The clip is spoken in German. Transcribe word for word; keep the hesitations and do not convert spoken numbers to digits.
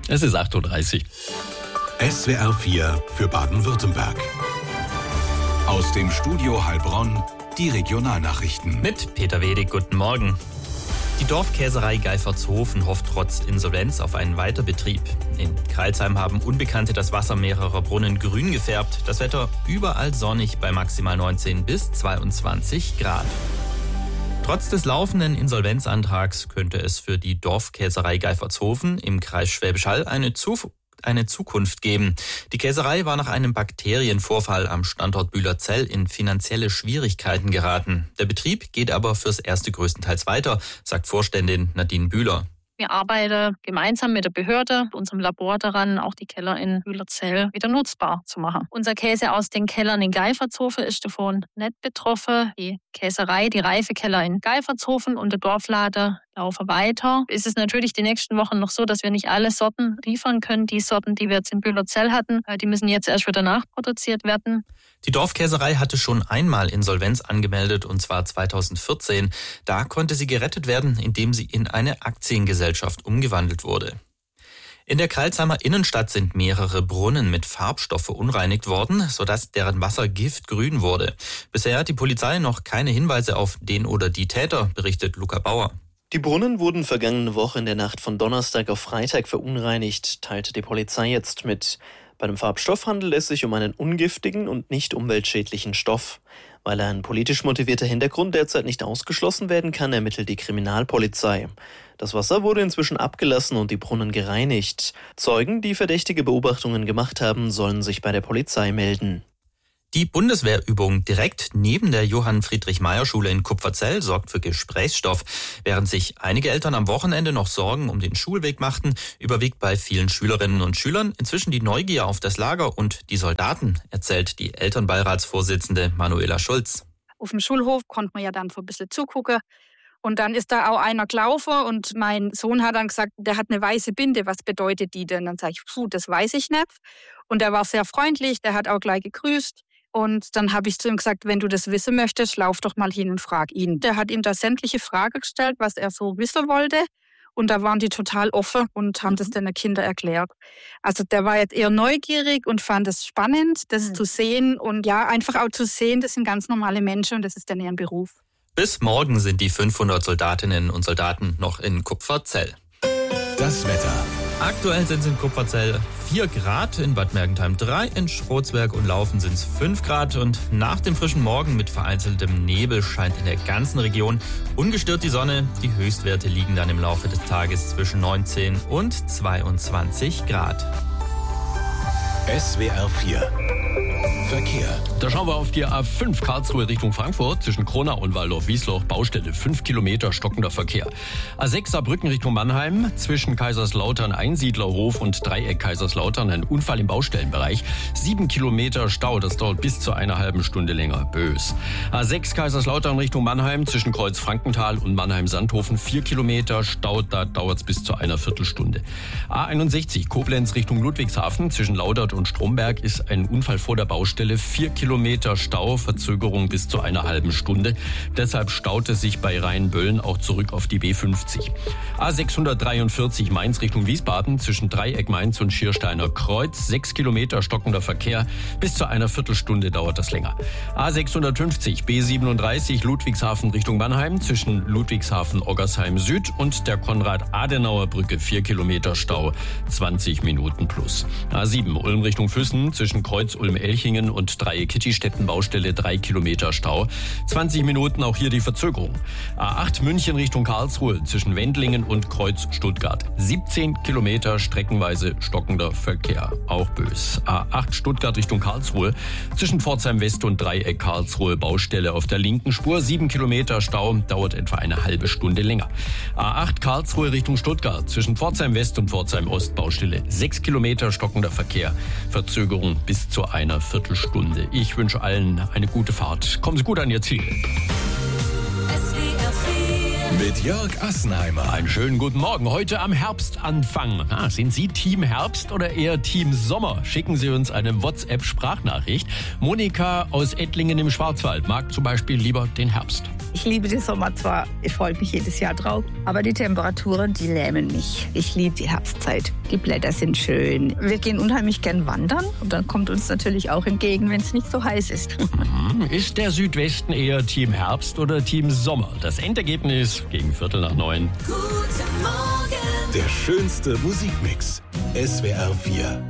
Es ist acht Uhr dreißig. S W R vier für Baden-Württemberg. Aus dem Studio Heilbronn die Regionalnachrichten. Mit Peter Wedig, guten Morgen. Die Dorfkäserei Geifertshofen hofft trotz Insolvenz auf einen Weiterbetrieb. In Crailsheim haben Unbekannte das Wasser mehrerer Brunnen grün gefärbt. Das Wetter überall sonnig bei maximal neunzehn bis zweiundzwanzig Grad. Trotz des laufenden Insolvenzantrags könnte es für die Dorfkäserei Geifertshofen im Kreis Schwäbisch Hall eine Zuf- eine Zukunft geben. Die Käserei war nach einem Bakterienvorfall am Standort Bühlerzell in finanzielle Schwierigkeiten geraten. Der Betrieb geht aber fürs Erste größtenteils weiter, sagt Vorständin Nadine Bühler. Wir arbeiten gemeinsam mit der Behörde, unserem Labor daran, auch die Keller in Bühlerzell wieder nutzbar zu machen. Unser Käse aus den Kellern in Geifertshofen ist davon nicht betroffen. Die Käserei, die Reifekeller in Geifertshofen und der Dorfladen laufen weiter. Es ist natürlich die nächsten Wochen noch so, dass wir nicht alle Sorten liefern können. Die Sorten, die wir jetzt in Bühlerzell hatten, die müssen jetzt erst wieder nachproduziert werden. Die Dorfkäserei hatte schon einmal Insolvenz angemeldet, und zwar zweitausendvierzehn. Da konnte sie gerettet werden, indem sie in eine Aktiengesellschaft umgewandelt wurde. In der Crailsheimer Innenstadt sind mehrere Brunnen mit Farbstoff verunreinigt worden, sodass deren Wasser giftgrün wurde. Bisher hat die Polizei noch keine Hinweise auf den oder die Täter, berichtet Luca Bauer. Die Brunnen wurden vergangene Woche in der Nacht von Donnerstag auf Freitag verunreinigt, teilte die Polizei jetzt mit. Bei dem Farbstoff handelt es sich um einen ungiftigen und nicht umweltschädlichen Stoff. Weil ein politisch motivierter Hintergrund derzeit nicht ausgeschlossen werden kann, ermittelt die Kriminalpolizei. Das Wasser wurde inzwischen abgelassen und die Brunnen gereinigt. Zeugen, die verdächtige Beobachtungen gemacht haben, sollen sich bei der Polizei melden. Die Bundeswehrübung direkt neben der Johann-Friedrich-Meyer-Schule in Kupferzell sorgt für Gesprächsstoff. Während sich einige Eltern am Wochenende noch Sorgen um den Schulweg machten, überwiegt bei vielen Schülerinnen und Schülern inzwischen die Neugier auf das Lager und die Soldaten, erzählt die Elternbeiratsvorsitzende Manuela Schulz. Auf dem Schulhof konnte man ja dann so ein bisschen zugucken. Und dann ist da auch einer gelaufen und mein Sohn hat dann gesagt, der hat eine weiße Binde, was bedeutet die denn? Dann sage ich, puh, das weiß ich nicht. Und er war sehr freundlich, der hat auch gleich gegrüßt. Und dann habe ich zu ihm gesagt, wenn du das wissen möchtest, lauf doch mal hin und frag ihn. Der hat ihm da sämtliche Fragen gestellt, was er so wissen wollte. Und da waren die total offen und haben das den Kindern erklärt. Also der war jetzt eher neugierig und fand es spannend, das zu sehen. Und ja, einfach auch zu sehen, das sind ganz normale Menschen und das ist dann ihr Beruf. Bis morgen sind die fünfhundert Soldatinnen und Soldaten noch in Kupferzell. Das Wetter. Aktuell sind es in Kupferzell vier Grad, in Bad Mergentheim drei, in Schrotzberg und Laufen sind es fünf Grad. Und nach dem frischen Morgen mit vereinzeltem Nebel scheint in der ganzen Region ungestört die Sonne. Die Höchstwerte liegen dann im Laufe des Tages zwischen neunzehn und zweiundzwanzig Grad. S W R vier Verkehr. Da schauen wir auf die A fünf Karlsruhe Richtung Frankfurt. Zwischen Kronau und Waldorf-Wiesloch Baustelle, fünf Kilometer stockender Verkehr. A sechs Saarbrücken Richtung Mannheim. Zwischen Kaiserslautern Einsiedlerhof und Dreieck Kaiserslautern ein Unfall im Baustellenbereich. Sieben Kilometer Stau, das dauert bis zu einer halben Stunde länger. Bös. A sechs Kaiserslautern Richtung Mannheim. Zwischen Kreuz Frankenthal und Mannheim-Sandhofen vier Kilometer Stau, da dauert es bis zu einer Viertelstunde. A einundsechzig Koblenz Richtung Ludwigshafen. Zwischen Laudert und Stromberg ist ein Unfall vor der Baustelle. Vier Kilometer Stau, Verzögerung bis zu einer halben Stunde. Deshalb staute sich bei Rheinböllen auch zurück auf die B fünfzig. A sechshundertdreiundvierzig Mainz Richtung Wiesbaden. Zwischen Dreieck Mainz und Schiersteiner Kreuz. Sechs Kilometer stockender Verkehr. Bis zu einer Viertelstunde dauert das länger. A sechshundertfünfzig B siebenunddreißig Ludwigshafen Richtung Mannheim. Zwischen Ludwigshafen Oggersheim Süd und der Konrad-Adenauer-Brücke. Vier Kilometer Stau, zwanzig Minuten plus. A sieben Ulm Richtung Füssen. Zwischen Kreuz Ulm-Elchingen und Dreieck Kittistetten Baustelle drei Kilometer Stau. zwanzig Minuten auch hier die Verzögerung. A acht München Richtung Karlsruhe zwischen Wendlingen und Kreuz Stuttgart. siebzehn Kilometer streckenweise stockender Verkehr. Auch bös. A acht Stuttgart Richtung Karlsruhe zwischen Pforzheim West und Dreieck Karlsruhe Baustelle auf der linken Spur. sieben Kilometer Stau, dauert etwa eine halbe Stunde länger. A acht Karlsruhe Richtung Stuttgart zwischen Pforzheim West und Pforzheim Ost Baustelle. sechs Kilometer stockender Verkehr. Verzögerung bis zu einer Viertelstunde. Ich wünsche allen eine gute Fahrt. Kommen Sie gut an Ihr Ziel. S W R vier mit Jörg Assenheimer. Einen schönen guten Morgen. Heute am Herbstanfang. Ah, sind Sie Team Herbst oder eher Team Sommer? Schicken Sie uns eine WhatsApp-Sprachnachricht. Monika aus Ettlingen im Schwarzwald mag zum Beispiel lieber den Herbst. Ich liebe den Sommer zwar, ich freue mich jedes Jahr drauf, aber die Temperaturen, die lähmen mich. Ich liebe die Herbstzeit. Die Blätter sind schön. Wir gehen unheimlich gern wandern und dann kommt uns natürlich auch entgegen, wenn es nicht so heiß ist. Ist der Südwesten eher Team Herbst oder Team Sommer? Das Endergebnis gegen Viertel nach neun. Der schönste Musikmix. S W R vier.